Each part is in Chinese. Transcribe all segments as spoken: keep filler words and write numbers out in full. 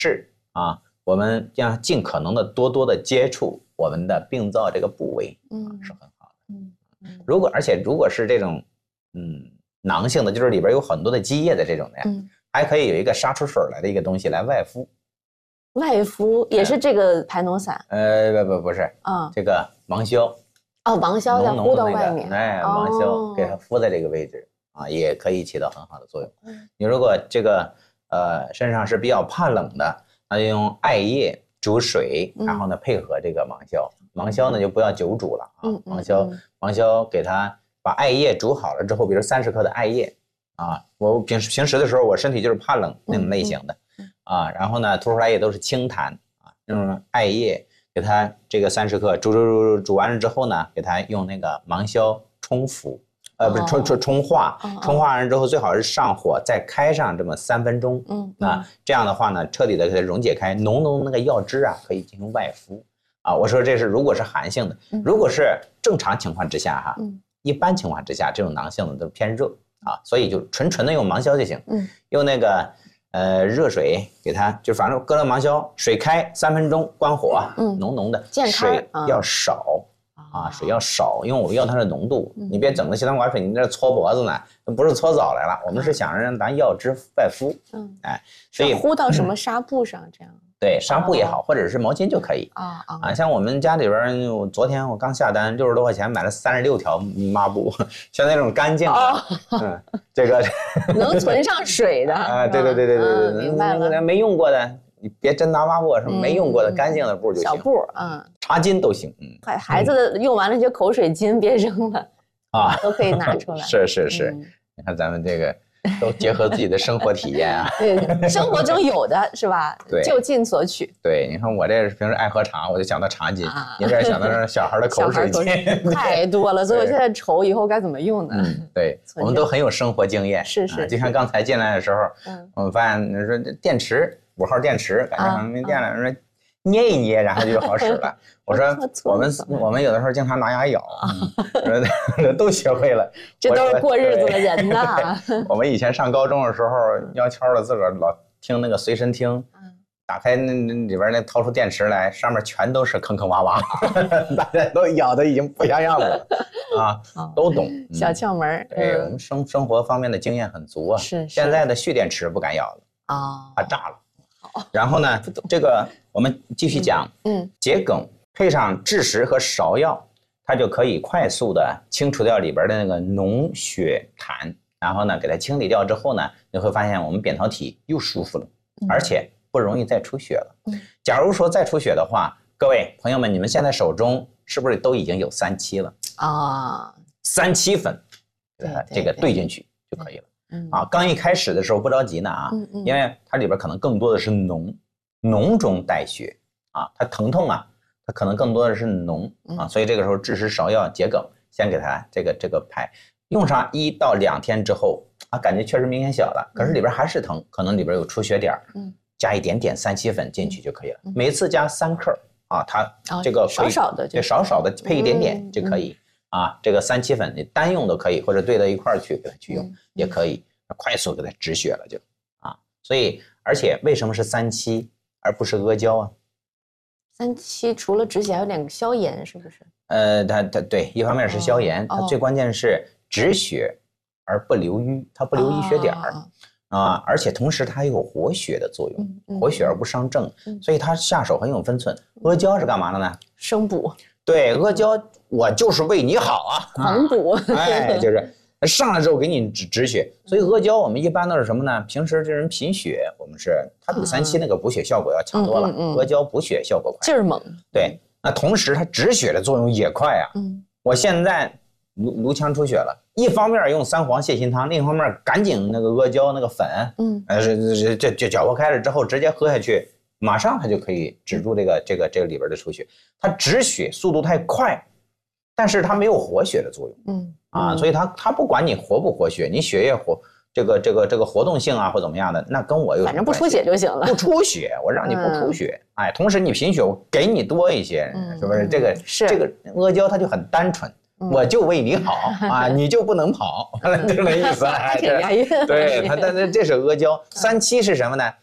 是啊，我们要尽可能的多多的接触我们的病灶这个部位，嗯，是很好的。嗯嗯，如果而且如果是这种嗯囊性的，就是里边有很多的积液的这种的呀，嗯，还可以有一个杀出水来的一个东西来外敷。 外敷也是这个排脓散？ 呃，不不不是，啊、嗯，这个芒硝。 哦，芒硝要敷到外面， 那个、哎，芒硝、哦、给它敷在这个位置啊，也可以起到很好的作用。嗯、你如果这个呃身上是比较怕冷的，那就用艾叶煮水，然后呢配合这个芒硝。嗯、芒硝呢就不要久煮了啊，嗯、芒硝芒硝给它把艾叶煮好了之后，比如三十克的艾叶啊，我平时平时的时候我身体就是怕冷那种类型的。嗯啊，然后呢，吐出来也都是清痰啊，用艾叶给它这个三十克煮煮煮煮完了之后呢，给它用那个芒硝冲服，呃，不是冲冲冲化，冲化完之后最好是上火再开上这么三分钟，嗯，啊，这样的话呢，彻底的给它溶解开，浓浓那个药汁啊，可以进行外敷啊。我说这是如果是寒性的，如果是正常情况之下哈，一般情况之下这种囊性的都是偏热啊，所以就纯纯的用芒硝就行，嗯，用那个。呃，热水给它，就反正搁了芒硝，水开三分钟，关火，嗯，浓浓的，水要少、嗯、啊，水要少，因为我们要它的浓度，嗯、你别整个西汤寡水，你这搓脖子呢，不是搓澡来了，我们是想让咱药汁外敷，嗯，哎， 所以敷到什么纱布上这样。 对，纱布也好，哦、或者是毛巾就可以啊啊、哦！像我们家里边，我昨天我刚下单六十多块钱买了三十六条抹布，像那种干净的，哦、嗯，这个能存上水的啊，对对对对对对，嗯、明白了。没用过的，你别真拿抹布，什么没用过的干净的布就行， 小布，嗯， 茶巾都行，嗯， 孩孩子的用完了这口水巾别扔了啊，都可以拿出来。 是是是，嗯、你看咱们这个。都结合自己的生活体验啊， 对，生活中有的是吧？ 对， 就近索取。 对，你看我这平时爱喝茶，我就想到茶巾；啊、你这想到是小孩的口水巾， 太多了，所以我现在愁以后该怎么用呢？ 嗯，对，我们都很有生活经验。 是是、啊， 就像刚才进来的时候，嗯，我们发现你说电池五号电池，感觉好像没电了，说、啊。捏一捏，然后就好使了。我说我们我们有的时候经常拿牙咬，嗯、都学会了。 这都是过日子的人呐。 我们以前上高中的时候，悄悄的自个儿老听那个随身听，打开那里边那掏出电池来，上面全都是坑坑洼洼，大家都咬的已经不像样子了啊，都懂、嗯、 小窍门。 对、嗯、我们生生活方面的经验很足啊。 是。 现在的蓄电池不敢咬了啊，怕炸了。然后呢，这个我们继续讲，嗯，桔梗配上枳实和芍药，它就可以快速的清除掉里边的那个脓血痰，然后呢，给它清理掉之后呢，你会发现我们扁桃体又舒服了，而且不容易再出血了。嗯，假如说再出血的话，各位朋友们，你们现在手中是不是都已经有三七了啊？三七粉，给它这个兑进去就可以了。嗯啊，刚一开始的时候不着急呢啊，嗯嗯、因为它里边可能更多的是脓，脓中带血啊，它疼痛啊，它可能更多的是脓啊，所以这个时候枳实、芍药、桔梗先给它这个这个拍，用上一到两天之后啊，感觉确实明显小了，可是里边还是疼，可能里边有出血点，嗯，加一点点三七粉进去就可以了，每一次加三克啊，它这个少少的对少少的配一点点就可以。啊，这个三七粉你单用都可以，或者兑到一块儿去给它去用、嗯、也可以，快速给它止血了就啊。所以，而且为什么是三七而不是阿胶啊？ 三七除了止血，还有点消炎，是不是？ 呃，它它对，一方面是消炎，哦、它最关键是止血而不流瘀，它不流淤血点儿、哦、啊，而且同时它还有活血的作用，嗯、活血而不伤正，嗯、所以它下手很有分寸。阿胶是干嘛的呢？ 生补。 对，阿胶我就是为你好啊， 狂补， 哎，就是上来之后给你止止血。所以阿胶我们一般都是什么呢？平时这人贫血，我们是它比三七那个补血效果要强多了。嗯嗯嗯、阿胶补血效果快， 劲儿猛。 对，那同时它止血的作用也快啊。嗯，我现在颅颅腔出血了，一方面用三黄泻心汤，另一方面赶紧那个阿胶那个粉，嗯，呃，这这这搅和开了之后直接喝下去。马上它就可以止住这个这个这个里边的出血，它止血速度太快，但是它没有活血的作用，嗯啊，所以它它不管你活不活血，你血液活这个这个这个活动性啊或怎么样的，那跟我有反正不出血就行了， 不出血，我让你不出血，嗯、哎，同时你贫血我给你多一些，嗯、是不是？这个是这个阿胶它就很单纯。嗯、我就为你好啊，你就不能跑，就那意思。 挺押韵。 对它，但是这是阿胶。三七是什么呢？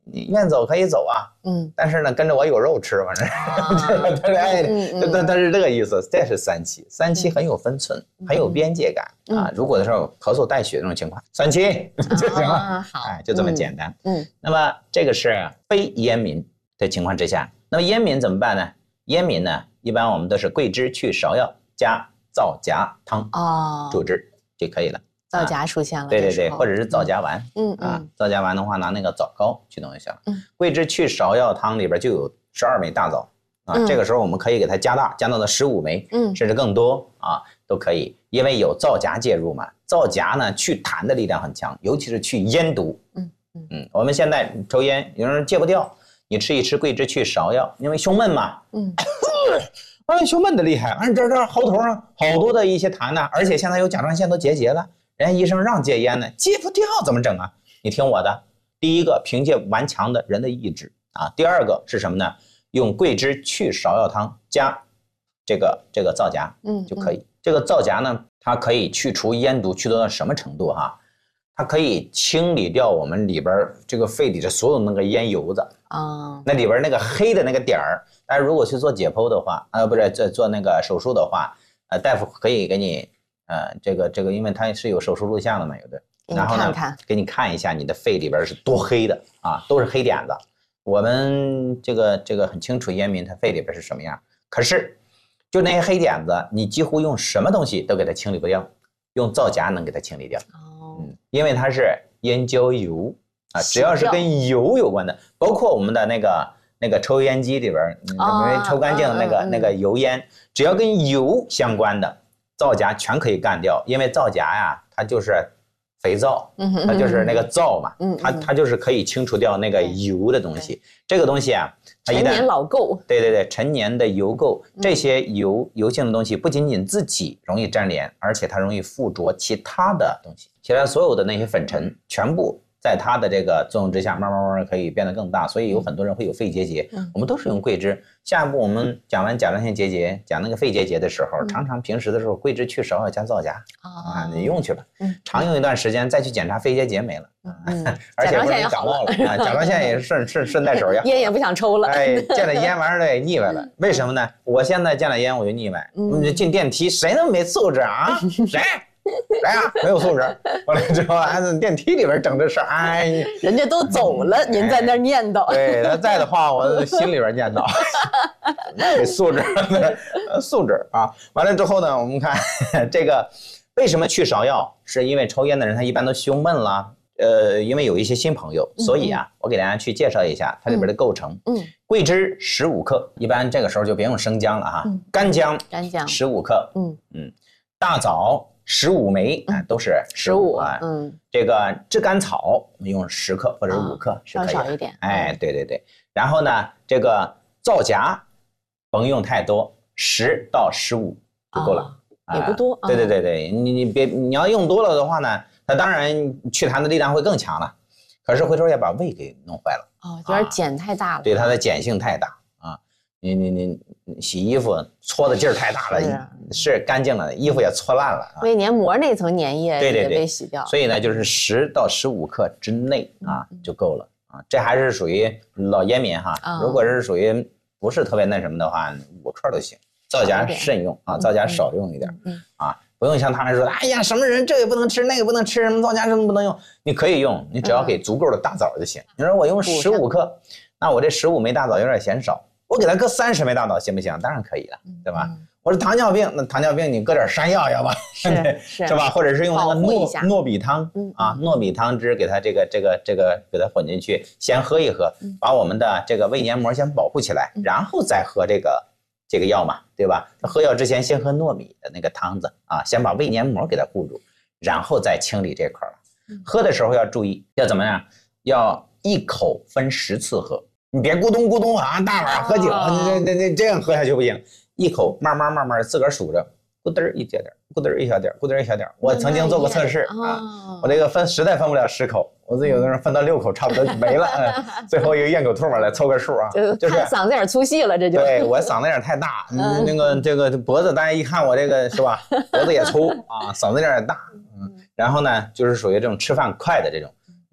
你愿走可以走啊，嗯，但是呢，跟着我有肉吃，反正，啊、他哎，他他是这个意思，这是三七，三七很有分寸，嗯、很有边界感、嗯、啊。如果的时候咳嗽带血这种情况，三七就行了，啊、好，哎，就这么简单。嗯，嗯那么这个是非烟民的情况之下，那么烟民怎么办呢？烟民呢，一般我们都是桂枝去芍药加皂荚汤哦煮汁就可以了。 皂荚出现了， 对对对，或者是皂荚丸，嗯啊，皂荚丸的话拿那个枣膏去弄就行了。嗯，桂枝去芍药汤里边就有十二枚大枣啊，这个时候我们可以给它加大，加到了十五枚，嗯，甚至更多啊都可以，因为有皂荚介入嘛。皂荚呢去痰的力量很强，尤其是去烟毒。嗯嗯嗯，我们现在抽烟有人戒不掉，你吃一吃桂枝去芍药，因为胸闷嘛。嗯。哎，胸闷的厉害，而这这喉头上好多的一些痰呢，而且现在有甲状腺都结节了。人家医生让戒烟呢，戒不掉怎么整啊？你听我的，第一个凭借顽强的人的意志啊，第二个是什么呢？用桂枝去芍药汤加这个这个皂荚，嗯，就可以。嗯、这个皂荚呢，它可以去除烟毒，去到什么程度哈？它可以清理掉我们里边这个肺里的所有那个烟油子啊、哦，那里边那个黑的那个点儿。但是如果去做解剖的话，啊，不是做做那个手术的话，呃，大夫可以给你。呃，这个这个，因为它是有手术录像的嘛，有的，然后呢，给你看一下你的肺里边是多黑的啊，都是黑点子。我们这个这个很清楚，烟民他肺里边是什么样。可是，就那些黑点子，你几乎用什么东西都给它清理不掉，用皂荚能给它清理掉。哦，嗯，因为它是烟焦油啊，只要是跟油有关的，包括我们的那个那个抽油烟机里边，因为抽干净那个、哦、那个油烟，只要跟油相关的。皂荚全可以干掉，因为皂荚呀，它就是肥皂，它就是那个皂嘛，它它就是可以清除掉那个油的东西。这个东西啊，它一旦陈年老垢， 对对对，陈年的油垢，这些油油性的东西不仅仅自己容易粘连，而且它容易附着其他的东西，其他所有的那些粉尘全部。在它的这个作用之下，慢慢慢慢可以变得更大，所以有很多人会有肺结节。嗯、我们都是用桂枝。下一步我们讲完甲状腺结节，讲那个肺结节的时候，嗯、常常平时的时候，桂枝去芍药加皂荚、哦、啊，你用去吧。嗯、常用一段时间，再去检查肺结节没了，嗯、而且不是感冒了啊，甲状腺也是顺顺顺带手呀。 烟也不想抽了。 哎，见了烟玩意儿也腻歪了，为什么呢？我现在见了烟我就腻歪。嗯、进电梯谁那么没素质啊？谁？来呀、啊，没有素质！完了之后，还在电梯里边整这事儿，哎， 人家都走了，哎、您在那儿念叨。 对，他在的话，我心里边念叨，没素质，素质啊！完了之后呢，我们看这个为什么去芍药，是因为抽烟的人他一般都胸闷了，呃，因为有一些新朋友，所以啊，嗯、我给大家去介绍一下它里边的构成。嗯，桂枝十五克，一般这个时候就别用生姜了哈，嗯、干姜， 干姜十五克，嗯嗯，大枣。十五枚啊，都是十五啊。嗯，这个炙甘草我们用十克或者五克是可以的， 稍少一点。 哎，对对对。然后呢，这个皂荚甭用太多，十到十五就够了， 也不多。 对对对对，你你别你要用多了的话呢，它当然祛痰的力量会更强了，可是回头也把胃给弄坏了。 哦，有点碱太大了。 对，它的碱性太大啊。你你你洗衣服搓的劲儿太大了，是, 是干净了，衣服也搓烂了、啊。 胃黏膜那层粘液也被洗掉。 对对对，所以呢，就是十到十五克之内啊、嗯、就够了啊。这还是属于老烟民哈，嗯、如果是属于不是特别那什么的话，五克都行。皂荚慎用啊，皂荚少用一点、嗯、啊，不用像他们说的，哎呀，什么人这个不能吃，那个不能吃，什么皂荚什么不能用，你可以用，你只要给足够的大枣就行。嗯、你说我用十五克，那我这十五枚大枣有点嫌少。我给他搁三十枚大枣行不行？当然可以了，对吧？嗯、我说糖尿病，那糖尿病你搁点山药要吧， 是是, 是吧？或者是用那个糯糯米汤、嗯、啊，糯米汤汁给它这个这个这个给它混进去，先喝一喝，嗯、把我们的这个胃黏膜先保护起来，嗯、然后再喝这个这个药嘛，对吧？喝药之前先喝糯米的那个汤子啊，先把胃黏膜给它护住，然后再清理这块了。嗯、喝的时候要注意，要怎么样？要一口分十次喝。你别咕咚咕咚啊，大碗喝酒，你这这这样喝下去不行。一口慢慢慢慢自个儿数着，咕噔一小点，咕噔一小点，咕噔一小点。我曾经做过测试啊，我这个分实在分不了十口，我这有的人分到六口差不多没了，嗯、最后一个咽口吐沫来凑个数啊， 就是嗓子有点粗细了，这就对我嗓子有点太大，嗯、那个这个脖子大家一看我这个是吧，脖子也粗啊，嗓子有点大，嗯，然后呢就是属于这种吃饭快的这种。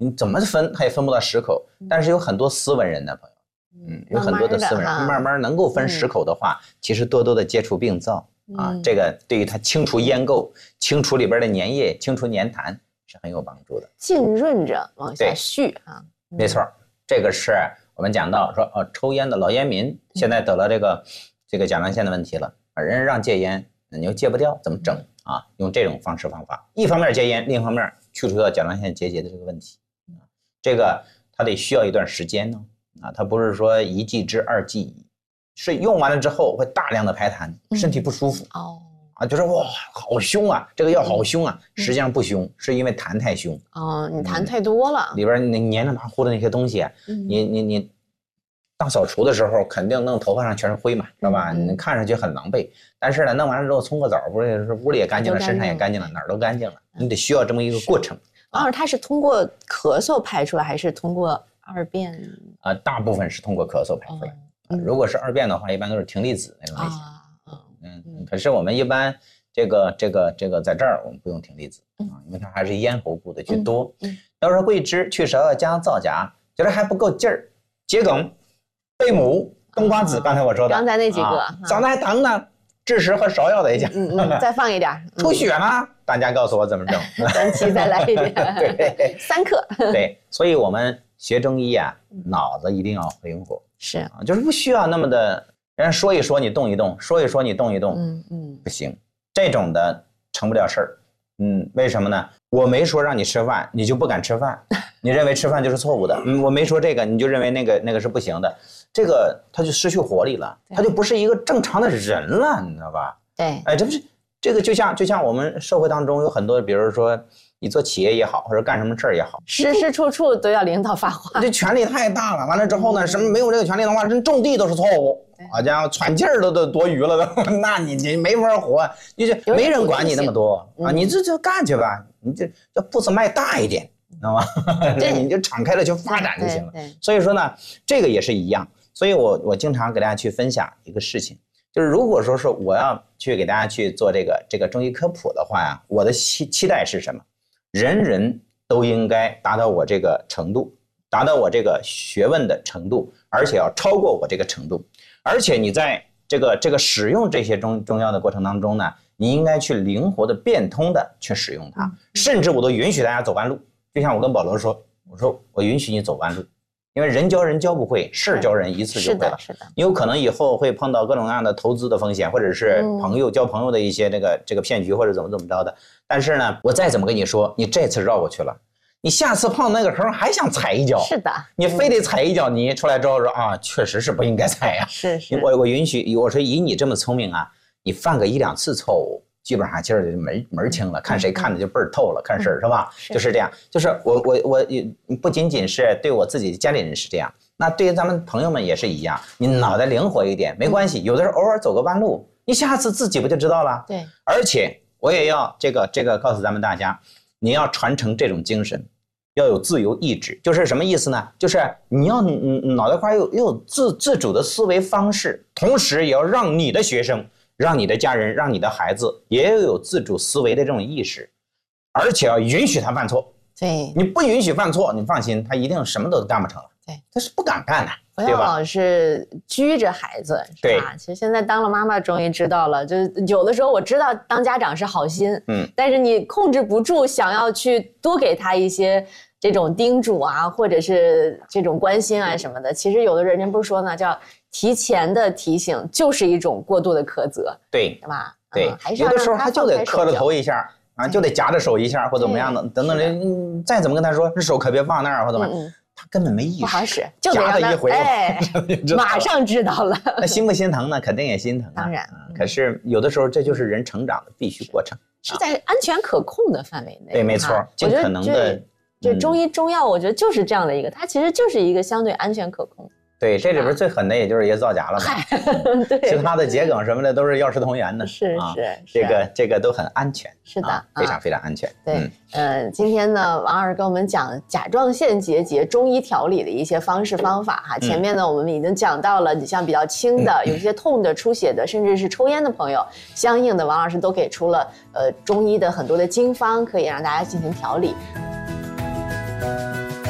你怎么分他也分不到十口。但是有很多斯文人的朋友，嗯，有很多的斯文人，慢慢能够分十口的话，嗯、其实多多的接触病灶、嗯、啊，这个对于他清除烟垢、清除里边的粘液、清除粘痰是很有帮助的。 浸润着往下续啊， 嗯、没错，这个是我们讲到说，呃，抽烟的老烟民现在得了这个、嗯、这个甲状腺的问题了，人家让戒烟，你又戒不掉，怎么整啊？用这种方式方法，一方面戒烟，另一方面去除掉甲状腺结节的这个问题，啊，这个它得需要一段时间呢，啊，它不是说一剂之二剂矣，是用完了之后会大量的排痰，身体不舒服、嗯、哦，啊，就是哇，好凶啊，这个药好凶啊，嗯、实际上不凶，是因为痰太凶。 哦，你痰太多了， 嗯、里边那黏黏麻糊的那些东西，嗯、你你你大扫除的时候肯定弄头发上全是灰嘛，知道吧？嗯、你看上去很狼狈，但是呢，弄完了之后冲个澡，不是屋里也干净了，身上也干净了，哪儿都干净了，你得需要这么一个过程。 王老师，他是通过咳嗽排出来，还是通过二便？ 啊、呃，大部分是通过咳嗽排出来。哦嗯、如果是二便的话，一般都是葶离子那种类型。啊嗯嗯。可是我们一般这个这个这个在这儿我们不用葶离子啊，因为它还是咽喉部的居多。嗯。要是桂枝、去舌加皂荚，觉得还不够劲儿，桔梗、贝母、冬瓜子，刚才我说的， 刚才那几个， 长得还疼呢。枳实和芍药得讲， 嗯嗯，再放一点。 吐血呢？大家告诉我怎么整？ 咱期再来一点， 对， 三克。 对，所以我们学中医啊，脑子一定要灵活， 是啊，就是不需要那么的，人家说一说你动一动，说一说你动一动， 嗯嗯， 不行，这种的成不了事儿。嗯，为什么呢？我没说让你吃饭，你就不敢吃饭，你认为吃饭就是错误的。嗯，我没说这个，你就认为那个那个是不行的。这个他就失去活力了，他就不是一个正常的人了，你知道吧？ 对， 哎，这不是这个就像就像我们社会当中有很多，比如说你做企业也好，或者干什么事儿也好， 时时处处都要领导发话， 这权力太大了。完了之后呢，什么没有这个权力的话，真种地都是错误。好家伙，喘气儿都都多余了都，那你你没法活，你就没人管你那么多啊，你这就干去吧，你这这步子迈大一点，知道吗？你就敞开了去发展就行了。所以说呢，这个也是一样。所以我我经常给大家去分享一个事情，就是如果说是我要去给大家去做这个这个中医科普的话呀，我的期期待是什么？人人都应该达到我这个程度，达到我这个学问的程度，而且要超过我这个程度。而且你在这个这个使用这些中中药的过程当中呢，你应该去灵活的变通的去使用它，甚至我都允许大家走弯路。就像我跟保罗说，我说我允许你走弯路。因为人教人教不会，事教人一次就会了。 是的，是的。 你有可能以后会碰到各种各样的投资的风险，或者是朋友、嗯、交朋友的一些这个这个骗局，或者怎么怎么着的。但是呢，我再怎么跟你说，你这次绕过去了，你下次碰那个时候还想踩一脚。 是的， 你非得踩一脚，你出来之后说啊，确实是不应该踩呀、啊。 是是。 我我允许，我说以你这么聪明啊，你犯个一两次错误。基本上今儿就门门清了，看谁看的就倍儿透了，看事儿是吧？就是这样，就是我我我不仅仅是对我自己的家里人是这样，那对于咱们朋友们也是一样。你脑袋灵活一点没关系，有的时候偶尔走个弯路，你下次自己不就知道了？ 对。 而且我也要这个这个告诉咱们大家，你要传承这种精神，要有自由意志，就是什么意思呢？就是你要脑袋瓜有有自自主的思维方式，同时也要让你的学生。让你的家人，让你的孩子也有自主思维的这种意识，而且要允许他犯错。 对， 你不允许犯错，你放心，他一定什么都干不成了。 对， 他是不敢干的， 不要老是拘着孩子，是吧？其实现在当了妈妈，终于知道了，就是有的时候我知道当家长是好心，嗯，但是你控制不住，想要去多给他一些这种叮嘱啊，或者是这种关心啊什么的。其实有的人人不是说呢，叫提前的提醒就是一种过度的苛责， 对， 是吧？ 对， 嗯、还是有的时候他就得磕着头一下啊，就得夹着手一下或怎么样的，等等人再怎么跟他说，这手可别放那儿或怎么，嗯嗯他根本没意识， 不好使，就得让他一回， 哎，马上知道了。 那心不心疼呢？肯定也心疼、啊， 当然、 嗯。可是有的时候这就是人成长的必须过程， 是在安全可控的范围内。 对，没错，尽可能的。 这中医中药，我觉得就是这样的一个，它其实就是一个相对安全可控。 对，这里边最狠的也就是椰皂荚了嘛， 对， 其他的桔梗什么的都是药食同源的， 是是， 这个这个都很安全， 是的， 非常非常安全。 对，呃，今天呢，王老师跟我们讲甲状腺结节中医调理的一些方式方法哈。前面呢，我们已经讲到了，你像比较轻的、有些痛的、出血的，甚至是抽烟的朋友，相应的王老师都给出了呃中医的很多的经方，可以让大家进行调理。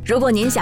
如果您想